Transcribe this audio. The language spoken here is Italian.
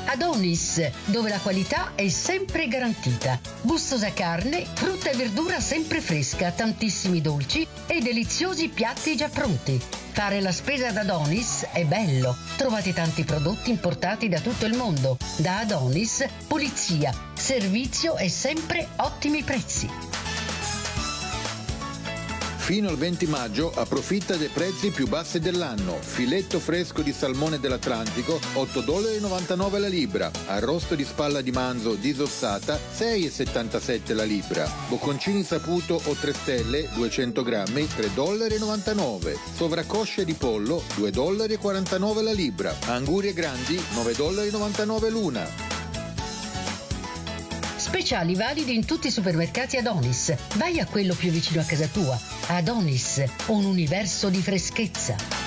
Adonis, dove la qualità è sempre garantita. Gustosa carne, frutta e verdura sempre fresca, tantissimi dolci e deliziosi piatti già pronti. Fare la spesa ad Adonis è bello. Trovate tanti prodotti importati da tutto il mondo. Da Adonis, pulizia, servizio e sempre ottimi prezzi. Fino al 20 maggio approfitta dei prezzi più bassi dell'anno. Filetto fresco di salmone dell'Atlantico, $8,99 la libra. Arrosto di spalla di manzo disossata, $6,77 la libra. Bocconcini saputo o 3 stelle, 200 grammi, $3,99. Sovraccosce di pollo, $2,49 la libra. Angurie grandi, $9,99 l'una. Speciali validi in tutti i supermercati Adonis. Vai a quello più vicino a casa tua. Adonis, un universo di freschezza.